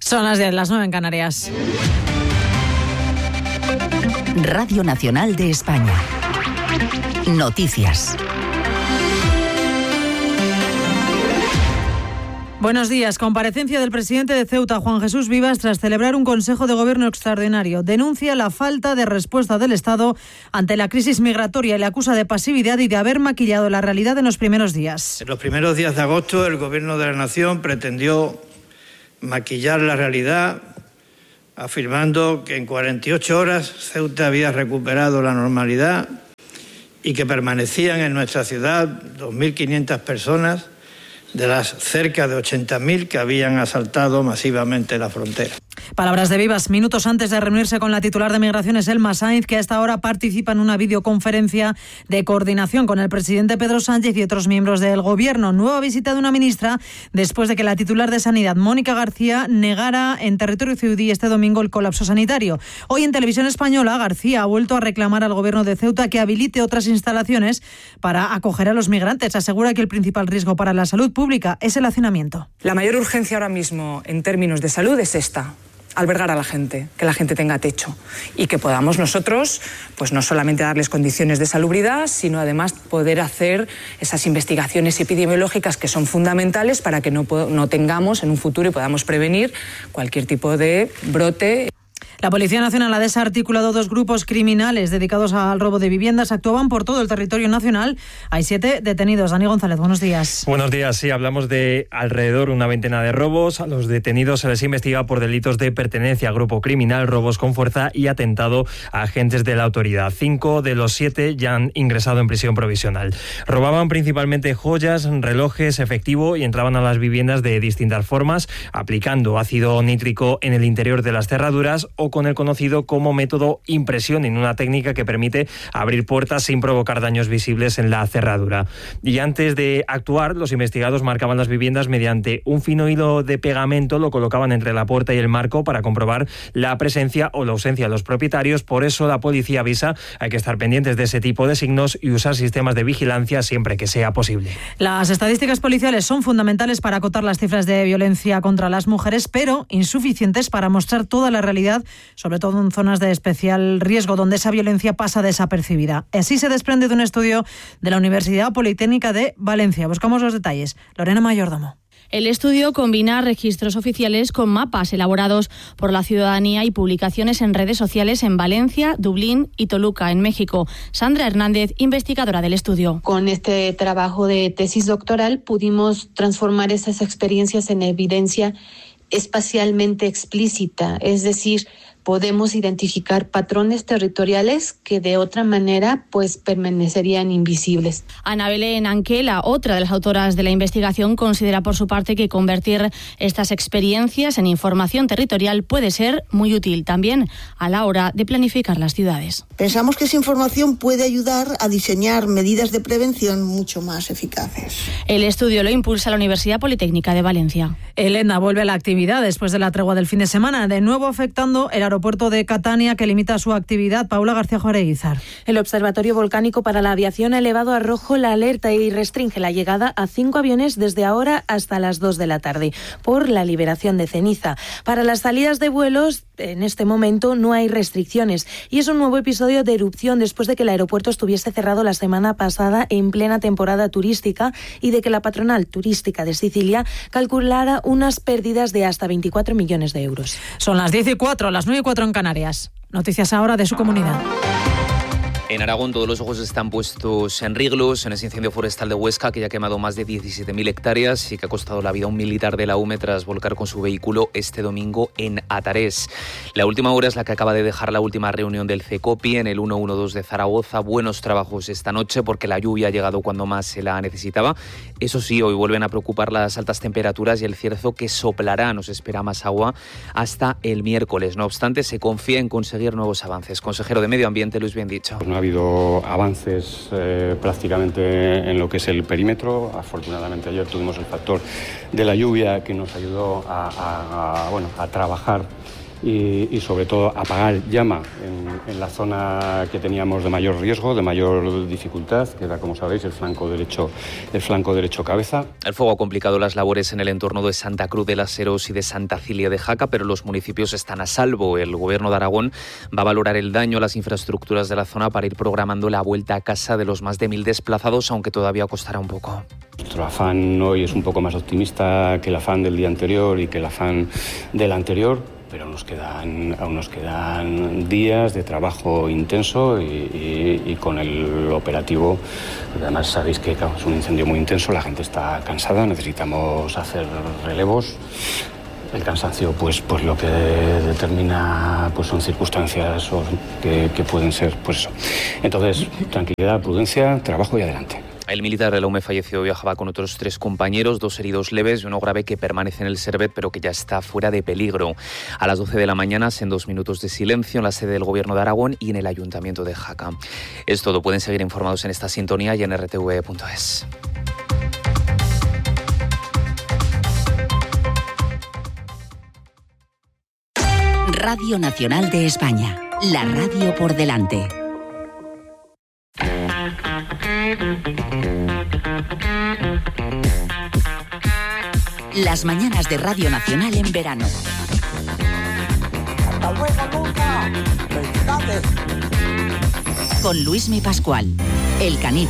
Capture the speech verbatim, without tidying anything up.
Son las diez, las nueve en Canarias. Radio Nacional de España. Noticias. Buenos días. Comparecencia del presidente de Ceuta, Juan Jesús Vivas, tras celebrar un Consejo de Gobierno extraordinario. Denuncia la falta de respuesta del Estado ante la crisis migratoria y le acusa de pasividad y de haber maquillado la realidad en los primeros días. En los primeros días de agosto, el Gobierno de la Nación pretendió maquillar la realidad, afirmando que en cuarenta y ocho horas Ceuta había recuperado la normalidad y que permanecían en nuestra ciudad dos mil quinientas personas de las cerca de ochenta mil que habían asaltado masivamente la frontera. Palabras de Vivas minutos antes de reunirse con la titular de Migraciones, Elma Sainz, que a esta hora participa en una videoconferencia de coordinación con el presidente Pedro Sánchez y otros miembros del Gobierno. Nueva visita de una ministra después de que la titular de Sanidad, Mónica García, negara en territorio ceutí este domingo el colapso sanitario. Hoy en Televisión Española, García ha vuelto a reclamar al Gobierno de Ceuta que habilite otras instalaciones para acoger a los migrantes. Asegura que el principal riesgo para la salud pública es el hacinamiento. La mayor urgencia ahora mismo en términos de salud es esta: albergar a la gente, que la gente tenga techo y que podamos nosotros, pues no solamente darles condiciones de salubridad, sino además poder hacer esas investigaciones epidemiológicas que son fundamentales para que no, no tengamos en un futuro y podamos prevenir cualquier tipo de brote. La Policía Nacional ha desarticulado dos grupos criminales dedicados al robo de viviendas. Actuaban por todo el territorio nacional. Hay siete detenidos. Dani González, buenos días. Buenos días. Sí, hablamos de alrededor una veintena de robos. A los detenidos se les investiga por delitos de pertenencia a grupo criminal, robos con fuerza y atentado a agentes de la autoridad. Cinco de los siete ya han ingresado en prisión provisional. Robaban principalmente joyas, relojes, efectivo y entraban a las viviendas de distintas formas, aplicando ácido nítrico en el interior de las cerraduras o con el conocido como método impresión, en una técnica que permite abrir puertas sin provocar daños visibles en la cerradura. Y antes de actuar, los investigados marcaban las viviendas mediante un fino hilo de pegamento, lo colocaban entre la puerta y el marco para comprobar la presencia o la ausencia de los propietarios. Por eso la policía avisa, hay que estar pendientes de ese tipo de signos y usar sistemas de vigilancia siempre que sea posible. Las estadísticas policiales son fundamentales para acotar las cifras de violencia contra las mujeres, pero insuficientes para mostrar toda la realidad, sobre todo en zonas de especial riesgo, donde esa violencia pasa desapercibida. Así se desprende de un estudio de la Universidad Politécnica de Valencia. Buscamos los detalles. Lorena Mayordamo. El estudio combina registros oficiales con mapas elaborados por la ciudadanía y publicaciones en redes sociales en Valencia, Dublín y Toluca, en México. Sandra Hernández, investigadora del estudio. Con este trabajo de tesis doctoral pudimos transformar esas experiencias en evidencia espacialmente explícita, es decir, podemos identificar patrones territoriales que de otra manera pues permanecerían invisibles. Ana Belén Anquela, otra de las autoras de la investigación, considera por su parte que convertir estas experiencias en información territorial puede ser muy útil también a la hora de planificar las ciudades. Pensamos que esa información puede ayudar a diseñar medidas de prevención mucho más eficaces. El estudio lo impulsa la Universidad Politécnica de Valencia. Elena vuelve a la actividad después de la tregua del fin de semana, de nuevo afectando el aeropuerto de Catania, que limita su actividad. Paula García Juárez. El Observatorio Volcánico para la Aviación ha elevado a rojo la alerta y restringe la llegada a cinco aviones desde ahora hasta las dos de la tarde por la liberación de ceniza. Para las salidas de vuelos, en este momento no hay restricciones y es un nuevo episodio de erupción después de que el aeropuerto estuviese cerrado la semana pasada en plena temporada turística y de que la patronal turística de Sicilia calculara unas pérdidas de hasta veinticuatro millones de euros. Son las diez y cuatro, las nueve y cuatro en Canarias. Noticias ahora de su comunidad. En Aragón todos los ojos están puestos en Riglos, en ese incendio forestal de Huesca que ya ha quemado más de diecisiete mil hectáreas y que ha costado la vida a un militar de la U M E tras volcar con su vehículo este domingo en Atarés. La última hora es la que acaba de dejar la última reunión del CECOPI en el ciento doce de Zaragoza. Buenos trabajos esta noche porque la lluvia ha llegado cuando más se la necesitaba. Eso sí, hoy vuelven a preocupar las altas temperaturas y el cierzo que soplará. Nos espera más agua hasta el miércoles. No obstante, se confía en conseguir nuevos avances. Consejero de Medio Ambiente, Luis Biendicho. Ha habido avances eh, prácticamente en lo que es el perímetro. Afortunadamente ayer tuvimos el factor de la lluvia que nos ayudó a, a, a, bueno, a trabajar y, y sobre todo apagar llama en, en la zona que teníamos de mayor riesgo, de mayor dificultad, que era, como sabéis, el flanco derecho, el flanco derecho cabeza. El fuego ha complicado las labores en el entorno de Santa Cruz de las Heros y de Santa Cilia de Jaca, pero los municipios están a salvo. El Gobierno de Aragón va a valorar el daño a las infraestructuras de la zona para ir programando la vuelta a casa de los más de mil desplazados, aunque todavía costará un poco. Nuestro afán hoy es un poco más optimista que el afán del día anterior y que el afán del anterior, pero nos quedan, aún nos quedan días de trabajo intenso y, y, y con el operativo. Además sabéis que claro, es un incendio muy intenso, la gente está cansada, necesitamos hacer relevos. El cansancio, pues, pues lo que determina, pues son circunstancias que, que pueden ser, pues eso. Entonces, tranquilidad, prudencia, trabajo y adelante. El militar de la U M E fallecido viajaba con otros tres compañeros, dos heridos leves y uno grave que permanece en el Servet, pero que ya está fuera de peligro. A las doce de la mañana, en dos minutos de silencio en la sede del Gobierno de Aragón y en el Ayuntamiento de Jaca. Es todo. Pueden seguir informados en esta sintonía y en r t v punto es. Radio Nacional de España. La radio por delante. Las mañanas de Radio Nacional en verano. ¡Hasta luego, Luca! ¡Felicidades! Con Luismi Pascual, el caníbal.